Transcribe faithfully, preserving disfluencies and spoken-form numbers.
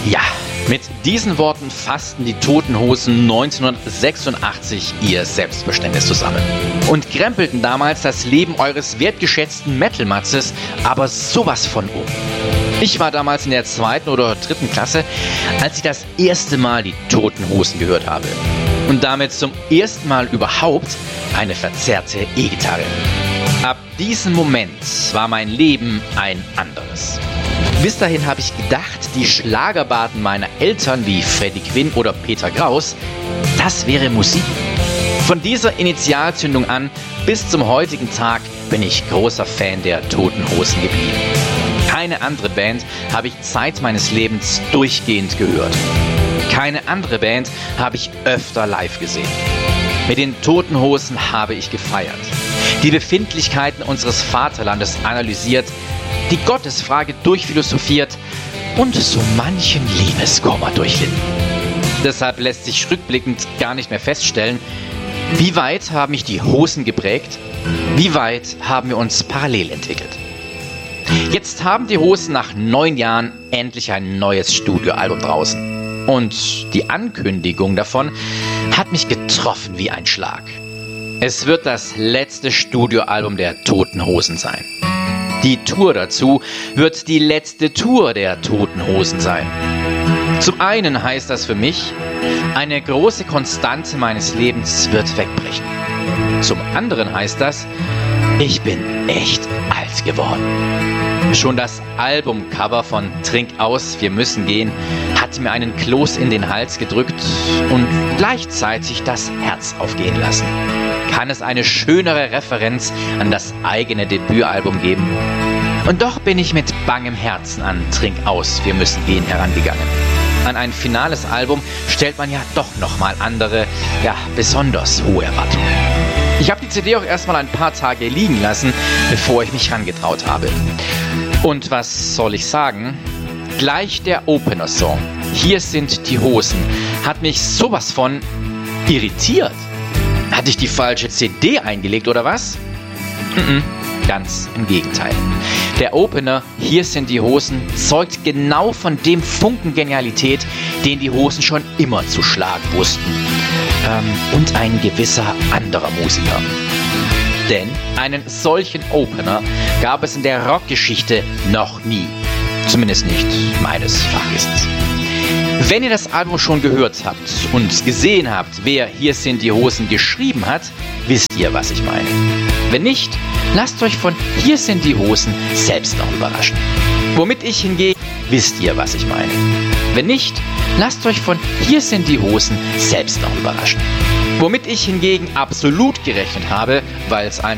Ja, mit diesen Worten fassten die Toten Hosen neunzehnhundertsechsundachtzig ihr Selbstverständnis zusammen und krempelten damals das Leben eures wertgeschätzten Metal-Matzes aber sowas von um. Ich war damals in der zweiten oder dritten Klasse, als ich das erste Mal die Toten Hosen gehört habe und damit zum ersten Mal überhaupt eine verzerrte E-Gitarre. Ab diesem Moment war mein Leben ein anderes. Bis dahin habe ich gedacht, die Schlagerbaden meiner Eltern wie Freddie Quinn oder Peter Kraus, das wäre Musik. Von dieser Initialzündung an bis zum heutigen Tag bin ich großer Fan der Toten Hosen geblieben. Keine andere Band habe ich Zeit meines Lebens durchgehend gehört. Keine andere Band habe ich öfter live gesehen. Mit den Toten Hosen habe ich gefeiert, die Befindlichkeiten unseres Vaterlandes analysiert, die Gottesfrage durchphilosophiert und so manchen Liebeskummer durchlitten. Deshalb lässt sich rückblickend gar nicht mehr feststellen, wie weit haben mich die Hosen geprägt, wie weit haben wir uns parallel entwickelt. Jetzt haben die Hosen nach neun Jahren endlich ein neues Studioalbum draußen. Und die Ankündigung davon hat mich getroffen wie ein Schlag. Es wird das letzte Studioalbum der Toten Hosen sein. Die Tour dazu wird die letzte Tour der Toten Hosen sein. Zum einen heißt das für mich, eine große Konstante meines Lebens wird wegbrechen. Zum anderen heißt das, ich bin echt alt geworden. Schon das Albumcover von Trink aus, wir müssen gehen, hat mir einen Kloß in den Hals gedrückt und gleichzeitig das Herz aufgehen lassen. Kann es eine schönere Referenz an das eigene Debütalbum geben? Und doch bin ich mit bangem Herzen an Trink aus, wir müssen gehen herangegangen. An ein finales Album stellt man ja doch nochmal andere, ja, besonders hohe Erwartungen. Ich habe die C D auch erstmal ein paar Tage liegen lassen, bevor ich mich rangetraut habe. Und was soll ich sagen? Gleich der Opener-Song, Hier sind die Hosen, hat mich sowas von irritiert. Hatte ich die falsche C D eingelegt oder was? Mhm. Ganz im Gegenteil. Der Opener, Hier sind die Hosen, zeugt genau von dem Funken Genialität, den die Hosen schon immer zu schlagen wussten. Ähm, und ein gewisser anderer Musiker. Denn einen solchen Opener gab es in der Rockgeschichte noch nie. Zumindest nicht meines Fachwissens. Wenn ihr das Album schon gehört habt und gesehen habt, wer Hier sind die Hosen geschrieben hat, wisst ihr, was ich meine. Wenn nicht, lasst euch von Hier sind die Hosen selbst noch überraschen. Womit ich hingegen, wisst ihr, was ich meine. Wenn nicht, lasst euch von Hier sind die Hosen selbst noch überraschen. Womit ich hingegen absolut gerechnet habe, weil es ein